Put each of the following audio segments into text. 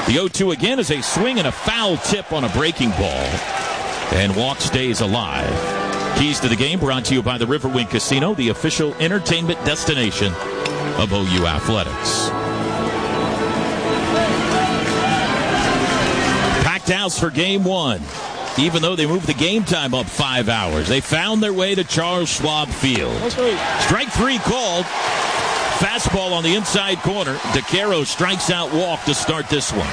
The 0-2 again is a swing and a foul tip on a breaking ball. And walk stays alive. Keys to the game brought to you by the Riverwind Casino, the official entertainment destination of OU Athletics. Packed house for game one. Even though they moved the game time up 5 hours, they found their way to Charles Schwab Field. Strike three called. Fastball on the inside corner. DeCaro strikes out walk to start this one.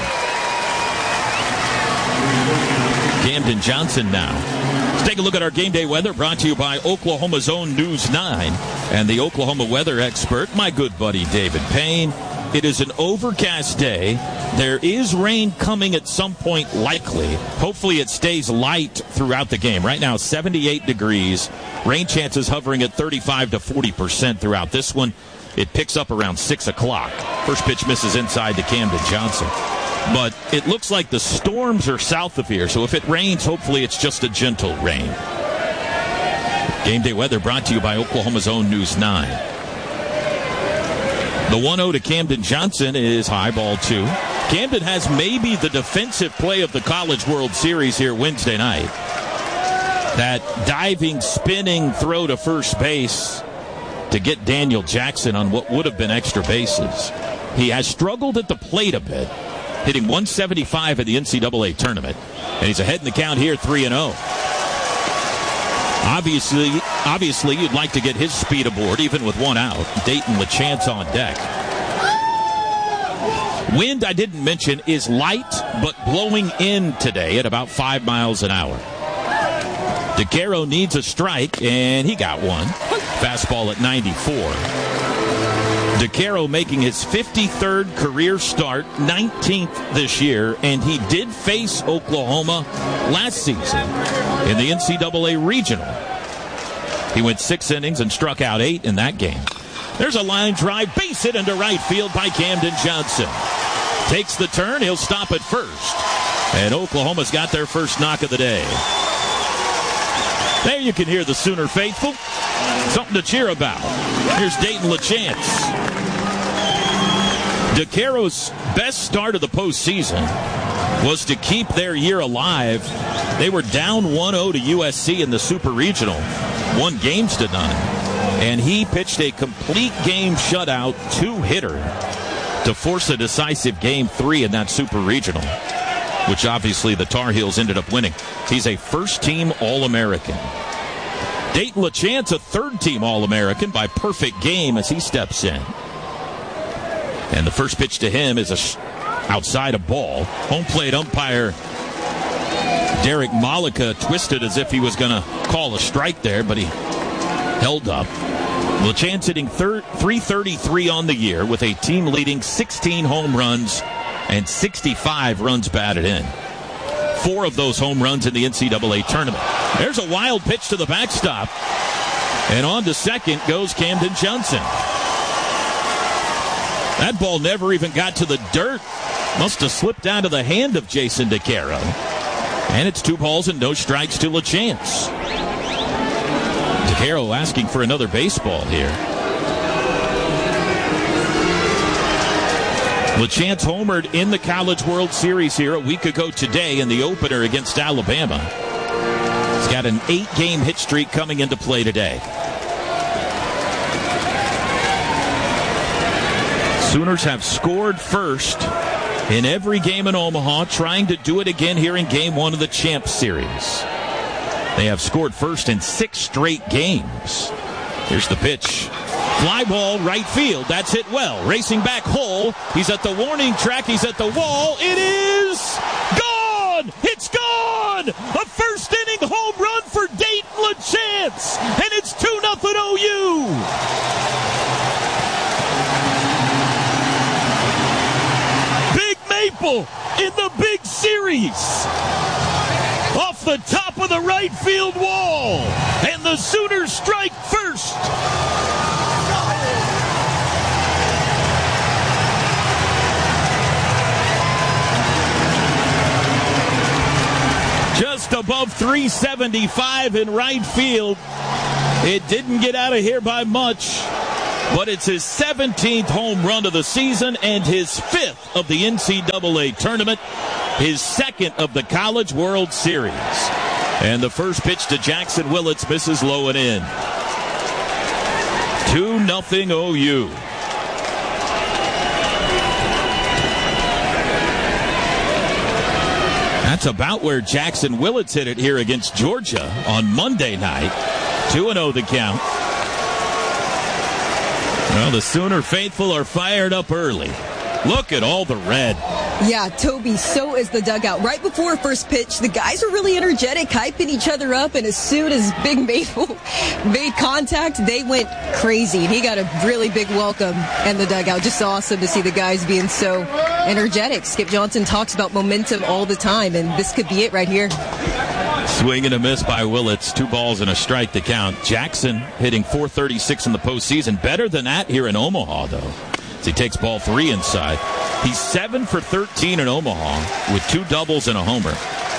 Camden Johnson now. Let's take a look at our game day weather brought to you by Oklahoma's own News 9 and the Oklahoma weather expert, my good buddy David Payne. It is an overcast day. There is rain coming at some point, likely. Hopefully it stays light throughout the game. Right now, 78 degrees. Rain chances hovering at 35 to 40% throughout this one. It picks up around 6 o'clock. First pitch misses inside to Camden Johnson. But it looks like the storms are south of here, so if it rains, hopefully it's just a gentle rain. Game day weather brought to you by Oklahoma's own News 9. The 1-0 to Camden Johnson is high, ball two. Camden has maybe the defensive play of the College World Series here Wednesday night. That diving, spinning throw to first base to get Daniel Jackson on what would have been extra bases. He has struggled at the plate a bit, hitting 175 in the NCAA tournament, and he's ahead in the count here, 3-0. Obviously, you'd like to get his speed aboard, even with one out. Dayton LaChance on deck. Wind, I didn't mention, is light, but blowing in today at about 5 miles an hour. DeCaro needs a strike, and he got one. Fastball at 94. DeCaro making his 53rd career start, 19th this year, and he did face Oklahoma last season in the NCAA Regional. He went 6 innings and struck out 8 in that game. There's a line drive, base hit into right field by Camden Johnson. Takes the turn, he'll stop at first. And Oklahoma's got their first knock of the day. There you can hear the Sooner faithful. Something to cheer about. Here's Dayton LaChance. DeCaro's best start of the postseason was to keep their year alive. They were down 1-0 to USC in the Super Regional, 1 games to none. And he pitched a complete game shutout, 2-hitter, to force a decisive Game 3 in that Super Regional, which obviously the Tar Heels ended up winning. He's a first-team All-American. Dayton LaChance, a third-team All-American by perfect game as he steps in. And the first pitch to him is outside a ball. Home plate umpire Derek Malika twisted as if he was going to call a strike there, but he held up. LaChance hitting 333 on the year with a team-leading 16 home runs and 65 runs batted in. 4 of those home runs in the NCAA tournament. There's a wild pitch to the backstop. And on to second goes Camden Johnson. That ball never even got to the dirt. Must have slipped out of the hand of Jason DeCaro. And it's 2 balls and no strikes to LaChance. DeCaro asking for another baseball here. LaChance homered in the College World Series here a week ago today in the opener against Alabama. He's got an 8-game hit streak coming into play today. Sooners have scored first in every game in Omaha, trying to do it again here in Game 1 of the Champs Series. They have scored first in 6 straight games. Here's the pitch. Fly ball, right field. That's hit well. Racing back Hull. He's at the warning track. He's at the wall. It is gone! It's gone! A first-inning home run for Dayton LaChance. And it's 2-0 OU. Big Maple in the big series. Off the top of the right field wall. And the Sooners strike first. Just above 375 in right field. It didn't get out of here by much. but it's his 17th home run of the season and his 5th of the NCAA tournament, his 2nd of the College World Series. And the first pitch to Jackson Willits misses low and in. 2-0 OU. That's about where Jackson Willits hit it here against Georgia on Monday night. 2-0 the count. Well, the Sooner faithful are fired up early. Look at all the red. Yeah, Toby, so is the dugout. Right before first pitch, the guys were really energetic, hyping each other up, and as soon as Big Maple made contact, they went crazy. And he got a really big welcome in the dugout. Just awesome to see the guys being so energetic. Skip Johnson talks about momentum all the time, and this could be it right here. Swing and a miss by Willits. 2 balls and a strike to count. Jackson hitting .436 in the postseason. Better than that here in Omaha, though. As he takes ball 3 inside. He's 7 for 13 in Omaha with 2 doubles and a homer.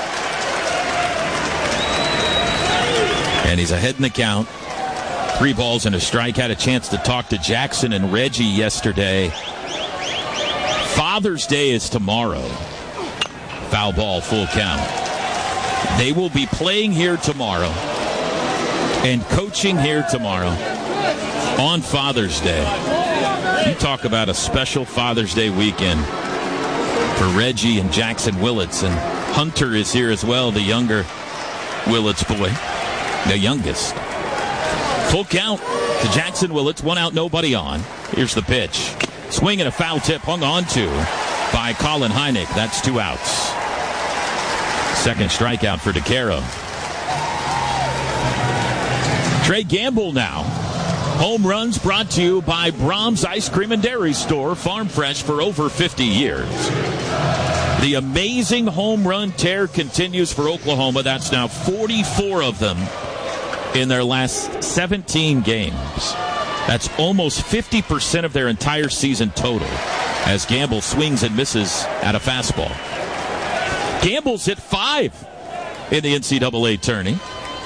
And he's ahead in the count. 3 balls and a strike. Had a chance to talk to Jackson and Reggie yesterday. Father's Day is tomorrow. Foul ball, full count. They will be playing here tomorrow and coaching here tomorrow on Father's Day. You talk about a special Father's Day weekend for Reggie and Jackson Willits. And Hunter is here as well, the younger Willits boy, the youngest. Full count to Jackson Willits. 1 out, nobody on. Here's the pitch. Swing and a foul tip hung on to by Colin Heineck. That's 2 outs. Second strikeout for DeCaro. Trey Gamble now. Home runs brought to you by Brahms Ice Cream and Dairy Store, farm fresh for over 50 years. The amazing home run tear continues for Oklahoma. That's now 44 of them in their last 17 games. That's almost 50% of their entire season total as Gamble swings and misses at a fastball. Gamble's hit 5 in the NCAA tourney.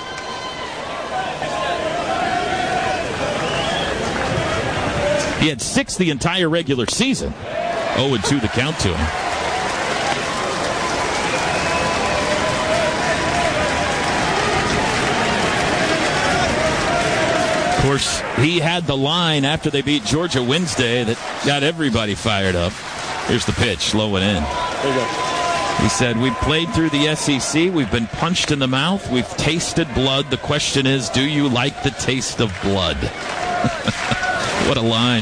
He had 6 the entire regular season. 0-2 the count to him. Of course, he had the line after they beat Georgia Wednesday that got everybody fired up. Here's the pitch, low and in. There you go. He said, we've played through the SEC. We've been punched in the mouth. We've tasted blood. The question is, do you like the taste of blood? What a line.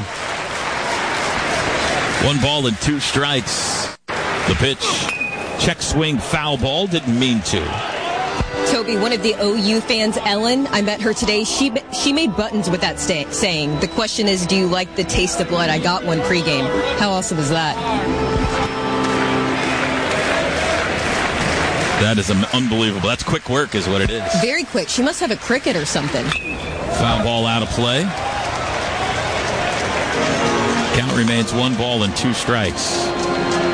1 ball and 2 strikes. The pitch, check swing, foul ball. Didn't mean to. Toby, one of the OU fans, Ellen, I met her today. She made buttons with that saying, the question is, do you like the taste of blood? I got one pregame. How awesome is that? That is unbelievable. That's quick work is what it is. Very quick. She must have a cricket or something. Foul ball out of play. Count remains 1 ball and 2 strikes.